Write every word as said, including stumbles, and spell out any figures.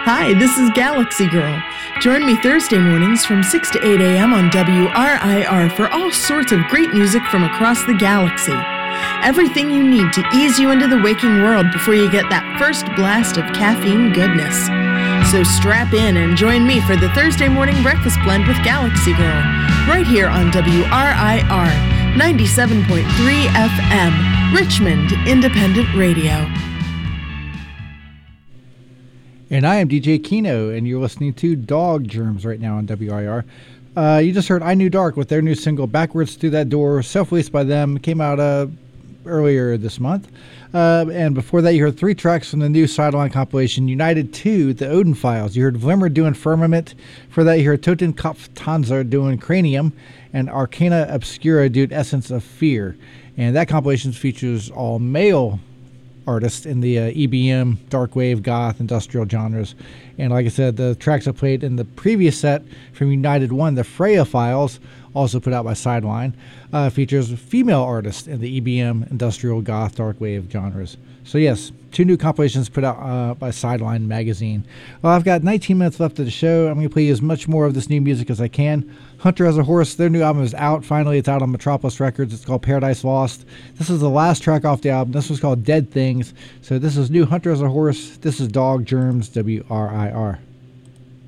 Hi, this is Galaxy Girl. Join me Thursday mornings from six to eight a.m. on W R I R for all sorts of great music from across the galaxy. Everything you need to ease you into the waking world before you get that first blast of caffeine goodness. So strap in and join me for the Thursday morning breakfast blend with Galaxy Girl, right here on W R I R ninety-seven point three F M, Richmond Independent Radio. And I am D J Kino, and you're listening to Dog Germs right now on W R I R. Uh, you just heard I Knew Dark with their new single, Backwards Through That Door, self-released by them, came out uh, earlier this month. Uh, and before that, you heard three tracks from the new Sideline compilation, United two, The Odin Files. You heard Vlimmer doing Firmament. For that, you heard Totenkopftanzer doing Cranium, and Arcana Obscura doing Essence of Fear. And that compilation features all male artists in the uh, E B M, dark wave, goth, industrial genres. And like I said, the tracks I played in the previous set from United one, the Freya Files, also put out by Sideline, uh, features female artists in the E B M, industrial, goth, dark wave genres. So yes, two new compilations put out uh, by Sideline magazine. Well, I've got nineteen minutes left of the show. I'm going to play as much more of this new music as I can. Hunter as a Horse, their new album is out. Finally, it's out on Metropolis Records. It's called Paradise Lost. This is the last track off the album. This was called Dead Things. So this is new Hunter as a Horse. This is Dog Germs, W R I R.